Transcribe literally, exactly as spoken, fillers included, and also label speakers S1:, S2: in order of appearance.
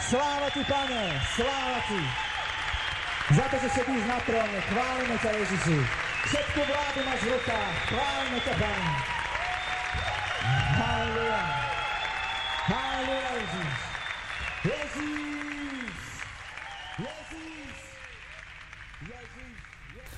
S1: Sláva ti, Pane, sláva ti. Za to, že sedíš na tróne, chválime ťa, Ježiši. Všetku vládu máš v rukách, chválime ťa, Pane. Halleluja. Halleluja, Ježiš. Ježiš.